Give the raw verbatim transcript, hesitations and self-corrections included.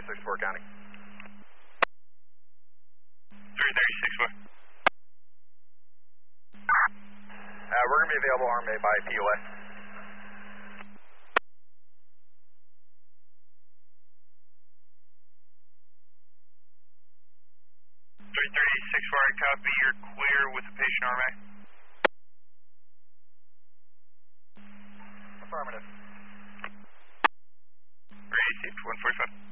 six four County. three thirty, six four. Uh, we're going to be available arm A by P O A. three thirty, six four, I copy. You're clear with the patient arm A. Affirmative. Received, one forty-five.